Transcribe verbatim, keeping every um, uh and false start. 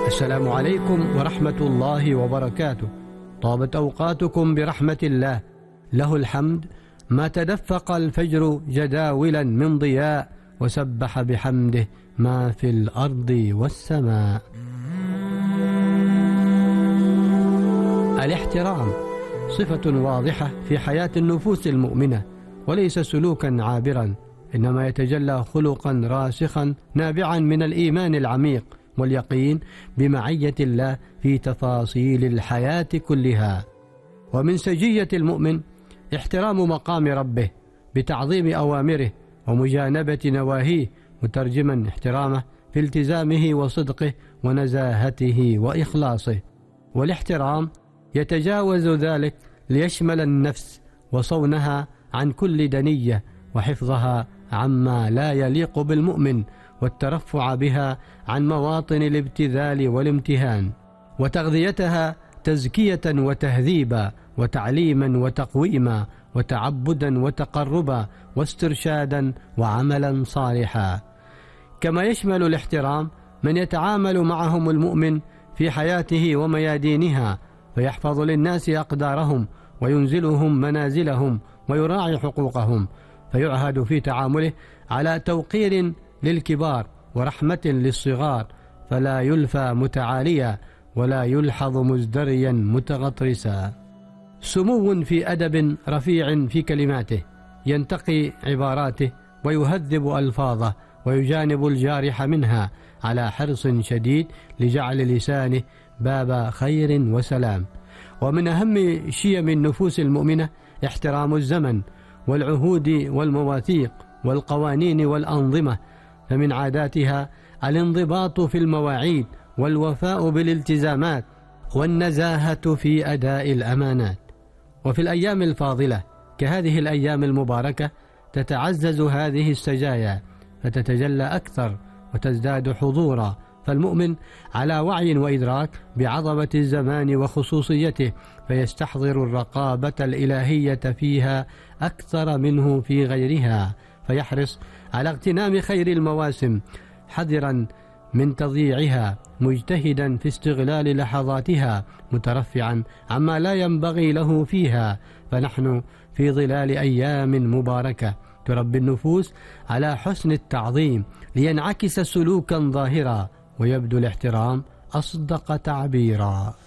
السلام عليكم ورحمة الله وبركاته. طابت أوقاتكم برحمة الله، له الحمد ما تدفق الفجر جداولا من ضياء، وسبح بحمده ما في الأرض والسماء. الاحترام صفة واضحة في حياة النفوس المؤمنة، وليس سلوكا عابرا، إنما يتجلى خلقا راسخا نابعا من الإيمان العميق واليقين بمعية الله في تفاصيل الحياة كلها. ومن سجية المؤمن احترام مقام ربه بتعظيم أوامره ومجانبة نواهيه، مترجما احترامه في التزامه وصدقه ونزاهته وإخلاصه. والاحترام يتجاوز ذلك ليشمل النفس وصونها عن كل دنية، وحفظها عما لا يليق بالمؤمن، والترفع بها عن مواطن الابتذال والامتهان، وتغذيتها تزكية وتهذيبا وتعليما وتقويما وتعبدا وتقربا واسترشادا وعملا صالحا. كما يشمل الاحترام من يتعامل معهم المؤمن في حياته وميادينها، فيحفظ للناس أقدارهم وينزلهم منازلهم ويراعي حقوقهم، فيعهد في تعامله على توقير للكبار ورحمة للصغار، فلا يلفى متعاليا ولا يلحظ مزدريا متغطرسا. سمو في أدب رفيع في كلماته، ينتقي عباراته ويهذب ألفاظه ويجانب الجارح منها، على حرص شديد لجعل لسانه باب خير وسلام. ومن أهم شيم النفوس المؤمنة احترام الزمن والعهود والمواثيق والقوانين والأنظمة، فمن عاداتها الانضباط في المواعيد والوفاء بالالتزامات والنزاهة في أداء الأمانات. وفي الأيام الفاضلة كهذه الأيام المباركة تتعزز هذه السجايا فتتجلى أكثر وتزداد حضورا، فالمؤمن على وعي وإدراك بعظمة الزمان وخصوصيته، فيستحضر الرقابة الإلهية فيها أكثر منه في غيرها، فيحرص على اغتنام خير المواسم حذرا من تضييعها، مجتهدا في استغلال لحظاتها، مترفعا عما لا ينبغي له فيها. فنحن في ظلال أيام مباركة تربي النفوس على حسن التعظيم، لينعكس سلوكا ظاهرا ويبدو الاحترام أصدق تعبيرا.